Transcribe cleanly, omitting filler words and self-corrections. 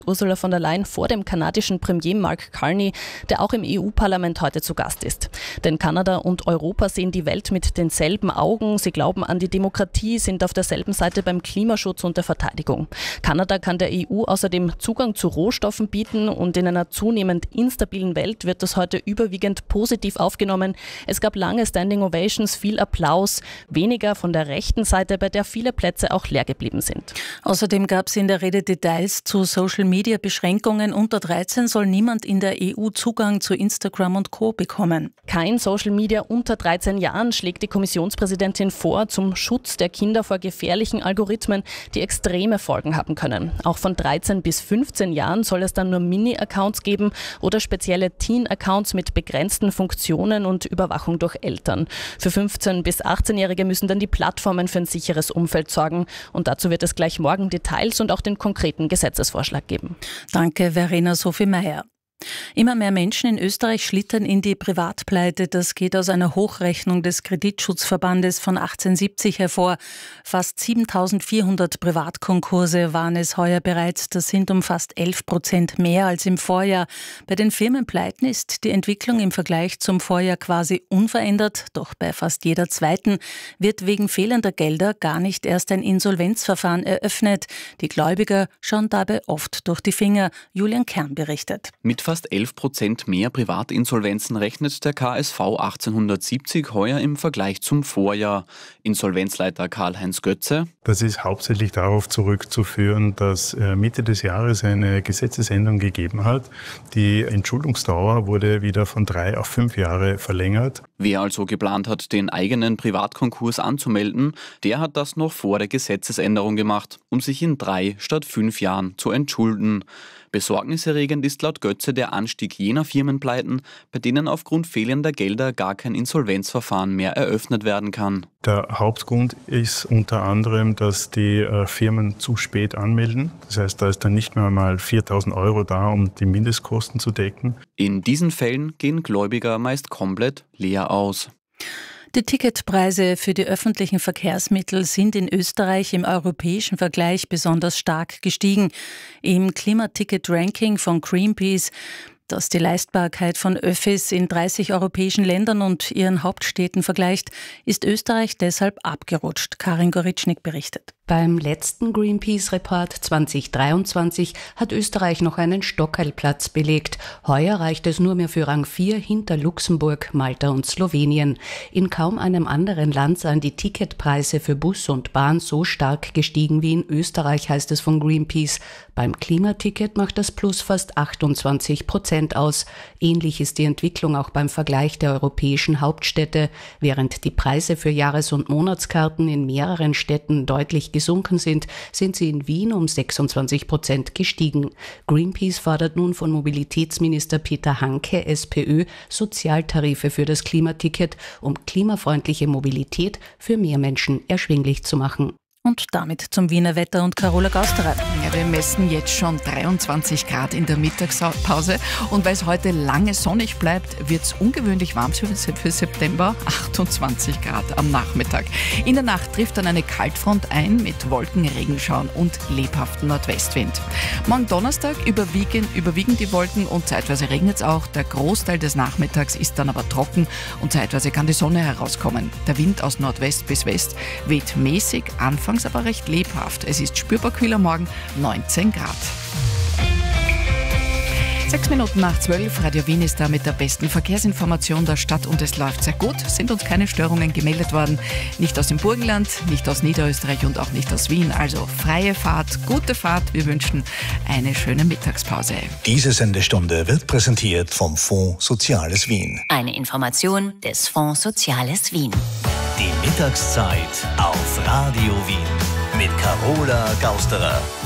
Ursula von der Leyen vor dem kanadischen Premier Mark Carney, der auch im EU-Parlament heute zu Gast ist. Denn Kanada und Europa sehen die Welt mit denselben Augen. Sie glauben an die Demokratie, sind auf derselben Seite beim Klimaschutz und der Verteidigung. Kanada kann der EU außerdem Zugang zu Rohstoffen bieten und in einer zunehmend instabilen Welt wird das heute überwiegend positiv aufgenommen. Es gab lange Standing Ovations, viel Applaus, weniger von der rechten Seite, bei der viele Plätze auch leer geblieben sind. Außerdem gab es in der Rede Details zu Social-Media-Beschränkungen. Unter 13 soll niemand in der EU Zugang zu Instagram und Co. bekommen. Kein Social-Media unter 13 Jahren, schlägt die Kommissionspräsidentin vor, zum Schutz der Kinder vor gefährlichen Algorithmen, die extreme Folgen haben können. Auch von 13 bis 15 Jahren soll es dann nur Mini-Accounts geben oder spezielle Teen-Accounts mit begrenzten Funktionen und Überwachung durch Eltern. Für 15- bis 18-Jährige müssen dann die Plattformen für ein sicheres Umfeld sorgen. Und dazu wird es gleich morgen Details und auch den konkreten Gesetzesvorschlag geben. Danke, Verena Sophie Meyer. Immer mehr Menschen in Österreich schlittern in die Privatpleite. Das geht aus einer Hochrechnung des Kreditschutzverbandes von 1870 hervor. Fast 7.400 Privatkonkurse waren es heuer bereits. Das sind um fast 11% mehr als im Vorjahr. Bei den Firmenpleiten ist die Entwicklung im Vergleich zum Vorjahr quasi unverändert. Doch bei fast jeder zweiten wird wegen fehlender Gelder gar nicht erst ein Insolvenzverfahren eröffnet. Die Gläubiger schauen dabei oft durch die Finger. Julian Kern berichtet. Mit fast 11% mehr Privatinsolvenzen rechnet der KSV 1870 heuer im Vergleich zum Vorjahr. Insolvenzleiter Karl-Heinz Götze: Das ist hauptsächlich darauf zurückzuführen, dass Mitte des Jahres eine Gesetzesänderung gegeben hat. Die Entschuldungsdauer wurde wieder von 3 auf 5 Jahre verlängert. Wer also geplant hat, den eigenen Privatkonkurs anzumelden, der hat das noch vor der Gesetzesänderung gemacht, um sich in 3 statt 5 Jahren zu entschulden. Besorgniserregend ist laut Götze der Anstieg jener Firmenpleiten, bei denen aufgrund fehlender Gelder gar kein Insolvenzverfahren mehr eröffnet werden kann. Der Hauptgrund ist unter anderem, dass die Firmen zu spät anmelden. Das heißt, da ist dann nicht mehr einmal 4.000 € da, um die Mindestkosten zu decken. In diesen Fällen gehen Gläubiger meist komplett leer aus. Die Ticketpreise für die öffentlichen Verkehrsmittel sind in Österreich im europäischen Vergleich besonders stark gestiegen. Im Klimaticket-Ranking von Greenpeace, das die Leistbarkeit von Öffis in 30 europäischen Ländern und ihren Hauptstädten vergleicht, ist Österreich deshalb abgerutscht. Karin Goritschnik berichtet. Beim letzten Greenpeace-Report 2023 hat Österreich noch einen Stockerlplatz belegt. Heuer reicht es nur mehr für Rang 4 hinter Luxemburg, Malta und Slowenien. In kaum einem anderen Land seien die Ticketpreise für Bus und Bahn so stark gestiegen wie in Österreich, heißt es von Greenpeace. Beim Klimaticket macht das Plus fast 28% aus. Ähnlich ist die Entwicklung auch beim Vergleich der europäischen Hauptstädte. Während die Preise für Jahres- und Monatskarten in mehreren Städten deutlich gesunken sind sie in Wien um 26% gestiegen. Greenpeace fordert nun von Mobilitätsminister Peter Hanke, SPÖ, Sozialtarife für das Klimaticket, um klimafreundliche Mobilität für mehr Menschen erschwinglich zu machen. Und damit zum Wiener Wetter und Carola Gausterer. Ja, wir messen jetzt schon 23 Grad in der Mittagspause und weil es heute lange sonnig bleibt, wird es ungewöhnlich warm für September, 28 Grad am Nachmittag. In der Nacht trifft dann eine Kaltfront ein mit Wolken, Regenschauern und lebhaftem Nordwestwind. Morgen Donnerstag überwiegen die Wolken und zeitweise regnet es auch. Der Großteil des Nachmittags ist dann aber trocken und zeitweise kann die Sonne herauskommen. Der Wind aus Nordwest bis West weht mäßig, anfangs aber recht lebhaft. Es ist spürbar kühler morgen, 19 Grad. 6 Minuten nach 12, Radio Wien ist da mit der besten Verkehrsinformation der Stadt und es läuft sehr gut. Sind uns keine Störungen gemeldet worden. Nicht aus dem Burgenland, nicht aus Niederösterreich und auch nicht aus Wien. Also freie Fahrt, gute Fahrt. Wir wünschen eine schöne Mittagspause. Diese Sendestunde wird präsentiert vom Fonds Soziales Wien. Eine Information des Fonds Soziales Wien. Die Mittagszeit auf Radio Wien mit Carola Gausterer.